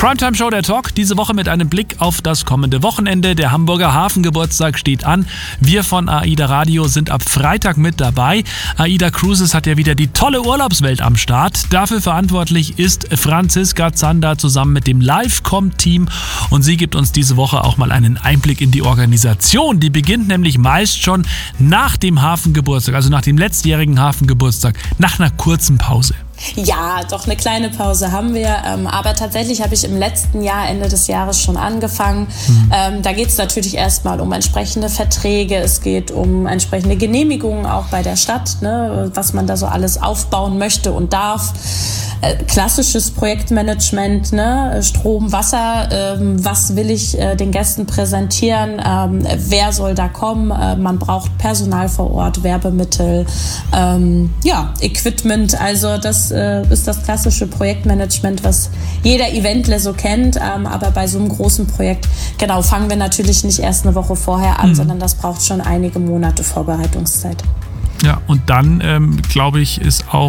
Primetime Show der Talk, diese Woche mit einem Blick auf das kommende Wochenende. Der Hamburger Hafengeburtstag steht an. Wir von AIDA Radio sind ab Freitag mit dabei. AIDA Cruises hat ja wieder die tolle Urlaubswelt am Start. Dafür verantwortlich ist Franziska Zander zusammen mit dem Livecom-Team. Und sie gibt uns diese Woche auch mal einen Einblick in die Organisation. Die beginnt nämlich meist schon nach dem Hafengeburtstag, also nach dem letztjährigen Hafengeburtstag, nach einer kurzen Pause. Ja, doch eine kleine Pause haben wir, aber tatsächlich habe ich im letzten Jahr, Ende des Jahres schon angefangen. Da geht es natürlich erstmal um entsprechende Verträge, es geht um entsprechende Genehmigungen auch bei der Stadt, ne, was man da so alles aufbauen möchte und darf. Klassisches Projektmanagement, ne? Strom, Wasser, was will ich den Gästen präsentieren, wer soll da kommen, man braucht Personal vor Ort, Werbemittel, Equipment, also das ist das klassische Projektmanagement, was jeder Eventler so kennt, aber bei so einem großen Projekt, genau, fangen wir natürlich nicht erst eine Woche vorher an, sondern das braucht schon einige Monate Vorbereitungszeit. Ja, und dann, glaube ich, ist auch